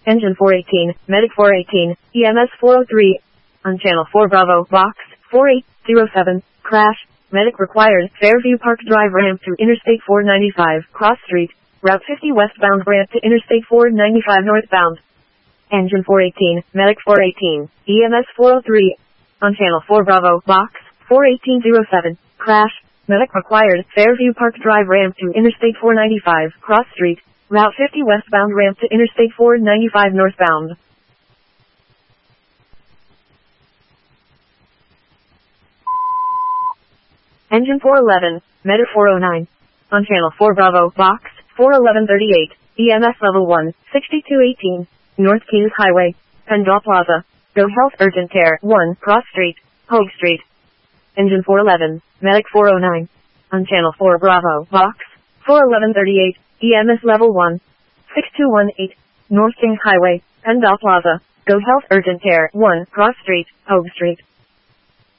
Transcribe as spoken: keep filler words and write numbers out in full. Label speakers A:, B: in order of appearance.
A: Engine four eighteen, Medic four eighteen, E M S four oh three. On Channel four Bravo, Box four eight zero seven, crash, Medic required, Fairview Park Drive ramp to Interstate four ninety-five, Cross Street, Route fifty westbound ramp to Interstate four ninety-five northbound. Engine four eighteen, Medic four eighteen, E M S four oh three. On Channel four Bravo, Box four eighteen zero seven, crash, Medic required, Fairview Park Drive ramp to Interstate four ninety-five, Cross Street, Route fifty westbound ramp to Interstate four ninety-five northbound. Engine four eleven, Medic four oh nine. On Channel four Bravo, Box four eleven thirty-eight, E M S Level one, sixty-two eighteen, North Kings Highway, Pendle Plaza, Go Health Urgent Care one, Cross Street, Hogue Street. Engine four eleven, Medic four oh nine. On Channel four Bravo, Box four eleven thirty-eight, E M S Level one, sixty-two eighteen, North Kings Highway, Pendle Plaza, Go Health Urgent Care one, Cross Street, Hogue Street.